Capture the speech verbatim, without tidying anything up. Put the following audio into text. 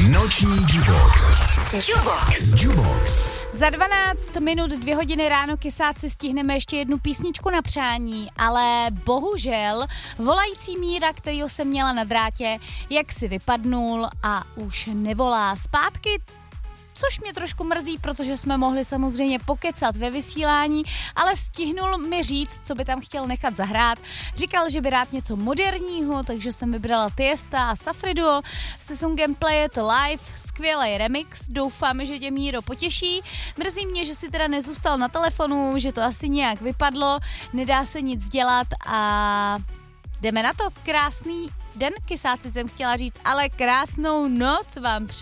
Noční Jubox. Jubox. Jubox. Za dvanáct minut, dvě hodiny ráno kysáci stihneme ještě jednu písničku na přání, ale bohužel volající Míra, kterýho jsem měla na drátě, jak si vypadnul a už nevolá zpátky. Což mě trošku mrzí, protože jsme mohli samozřejmě pokecat ve vysílání, ale stihnul mi říct, co by tam chtěl nechat zahrát. Říkal, že by rád něco moderního, takže jsem vybrala Tiesta a Safriduo se songem Play It Live, skvělý remix, doufám, že tě, Míro, potěší. Mrzí mě, že si teda nezůstal na telefonu, že to asi nějak vypadlo, nedá se nic dělat a jdeme na to. Krásný den, kysáci jsem chtěla říct, ale krásnou noc vám přeji.